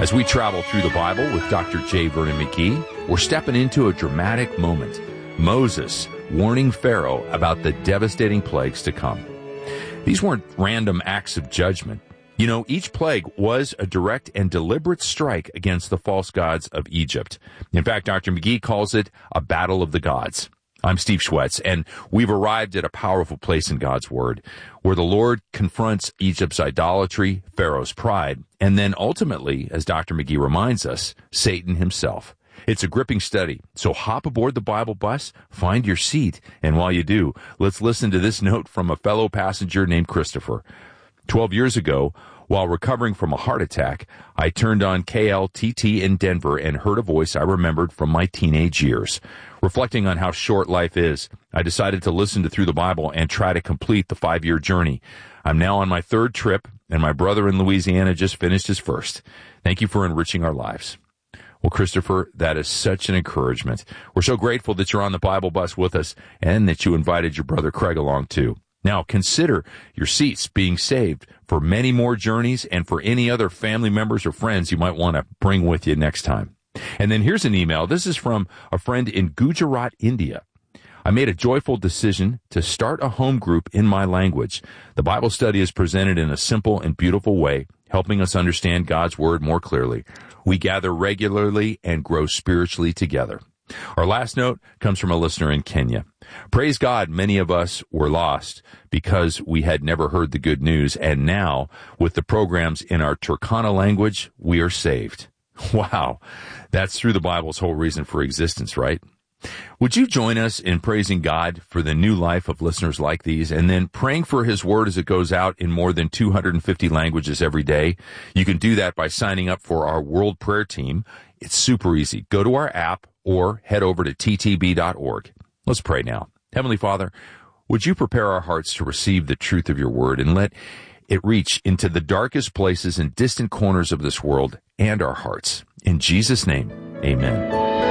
As we travel through the Bible with Dr. J. Vernon McGee, we're stepping into a dramatic moment. Moses warning Pharaoh about the devastating plagues to come. These weren't random acts of judgment. You know, each plague was a direct and deliberate strike against the false gods of Egypt. In fact, Dr. McGee calls it a battle of the gods. I'm Steve Schwetz, and we've arrived at a powerful place in God's Word, where the Lord confronts Egypt's idolatry, Pharaoh's pride, and then ultimately, as Dr. McGee reminds us, Satan himself. It's a gripping study, so hop aboard the Bible bus, find your seat, and while you do, let's listen to this note from a fellow passenger named Christopher. 12 years ago, while recovering from a heart attack, I turned on KLTT in Denver and heard a voice I remembered from my teenage years. Reflecting on how short life is, I decided to listen to Through the Bible and try to complete the 5-year journey. I'm now on my 3rd trip, and my brother in Louisiana just finished his 1st. Thank you for enriching our lives. Well, Christopher, that is such an encouragement. We're so grateful that you're on the Bible bus with us and that you invited your brother Craig along too. Now, consider your seats being saved for many more journeys and for any other family members or friends you might want to bring with you next time. And then here's an email. This is from a friend in Gujarat, India. I made a joyful decision to start a home group in my language. The Bible study is presented in a simple and beautiful way, helping us understand God's Word more clearly. We gather regularly and grow spiritually together. Our last note comes from a listener in Kenya. Praise God, many of us were lost because we had never heard the good news, and now, with the programs in our Turkana language, we are saved. Wow, that's Through the Bible's whole reason for existence, right? Would you join us in praising God for the new life of listeners like these, and then praying for His Word as it goes out in more than 250 languages every day? You can do that by signing up for our World Prayer Team. It's super easy. Go to our app or head over to ttb.org. Let's pray now. Heavenly Father, would you prepare our hearts to receive the truth of your Word and let it reach into the darkest places and distant corners of this world and our hearts. In Jesus' name, amen.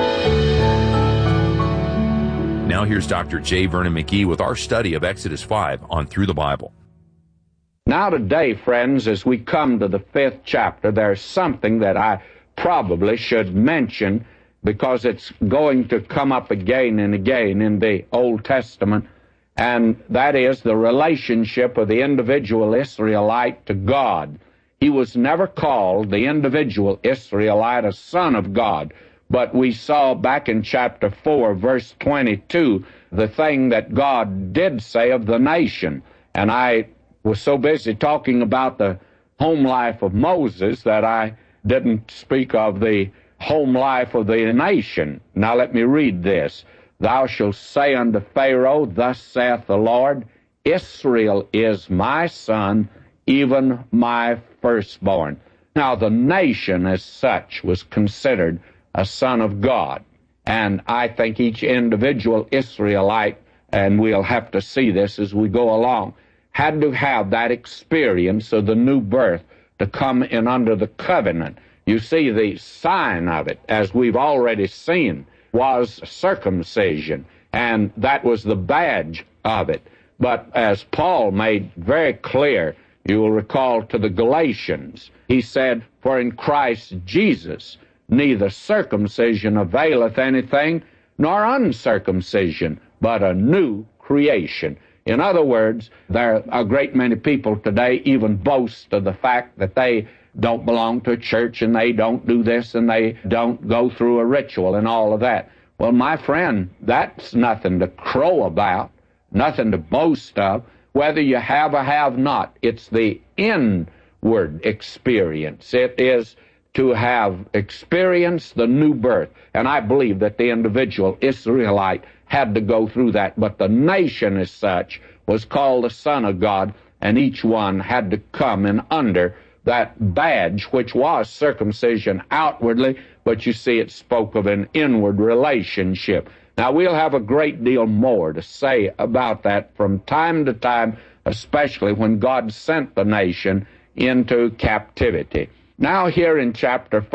Now here's Dr. J. Vernon McGee with our study of Exodus 5 on Through the Bible. Now today, friends, as we come to the 5th chapter, there's something that I probably should mention because it's going to come up again and again in the Old Testament, and that is the relationship of the individual Israelite to God. He was never called, the individual Israelite, a son of God, but we saw back in chapter 4, verse 22, the thing that God did say of the nation. And I was so busy talking about the home life of Moses that I didn't speak of the home life of the nation. Now let me read this. Thou shalt say unto Pharaoh, Thus saith the Lord, Israel is my son, even my firstborn. Now the nation as such was considered a son of God. And I think each individual Israelite, and we'll have to see this as we go along, had to have that experience of the new birth to come in under the covenant. You see, the sign of it, as we've already seen, was circumcision, and that was the badge of it. But as Paul made very clear, you will recall to the Galatians, he said, For in Christ Jesus neither circumcision availeth anything, nor uncircumcision, but a new creation. In other words, there are a great many people today even boast of the fact that they don't belong to a church and they don't do this and they don't go through a ritual and all of that. Well, my friend, that's nothing to crow about, nothing to boast of, whether you have or have not. It's the inward experience. It is to have experienced the new birth. And I believe that the individual Israelite had to go through that. But the nation as such was called the Son of God, and each one had to come in under that badge, which was circumcision outwardly, but you see it spoke of an inward relationship. Now, we'll have a great deal more to say about that from time to time, especially when God sent the nation into captivity. Now, here in chapter 5,